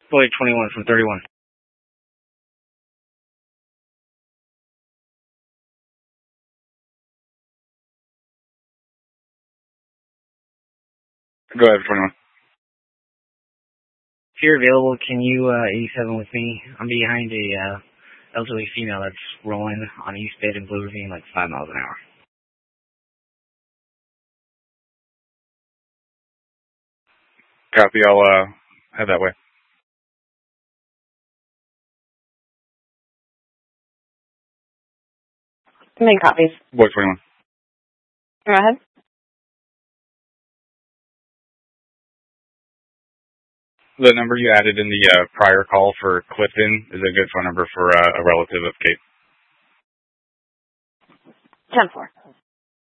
Boy 21 from 31. Go ahead, 21. If you're available, can you 87 with me? I'm behind a elderly female that's rolling on East Bed and Blue Ravine like 5 miles an hour. Copy, I'll head that way. Make copies. Boy 21. Go ahead. The number you added in the prior call for Clifton is a good phone number for a relative of Kate. 10-4.